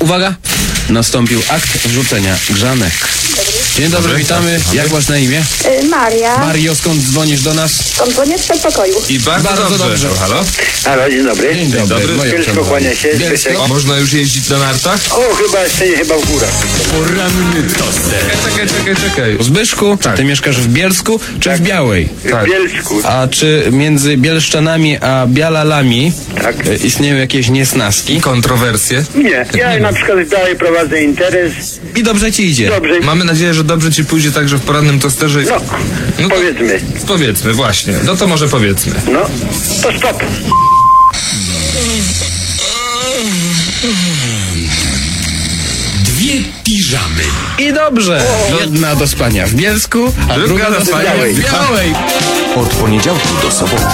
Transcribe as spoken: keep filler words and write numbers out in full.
Uwaga! Nastąpił akt wrzucenia grzanek. Dzień dobry, Dobry, witamy. tak, Jak masz na imię? Y, Maria. Mario, skąd dzwonisz do nas? Dzwonię z przedpokoju. I bardzo, Bardzo dobrze. dobrze. O, halo? Halo, dzień dobry. Dzień dobry. dobry. moja Bielsko przerwa. kłania się. Bielsko? O, można już jeździć na nartach? O, chyba jeszcze nie, chyba w górach. Poranny toster. Czekaj, czekaj, czekaj. Zbyszku, Tak. ty mieszkasz w Bielsku czy w Białej? Tak. W Bielsku. A czy między Bielszczanami a Bialalami Tak. e, istnieją jakieś niesnaski? Kontrowersje? Nie, ja na przykład dalej prowadzę interes. I dobrze ci idzie. Dobrze. Mamy nadzieję, że dobrze ci pójdzie także w porannym tosterze. No, No to- powiedzmy. Powiedzmy, właśnie. No to może powiedzmy. No, to stop. Dwie piżamy. I dobrze. Jedna do spania w Bielsku, a Druga druga do do spania spania w w Białej. Od poniedziałku do soboty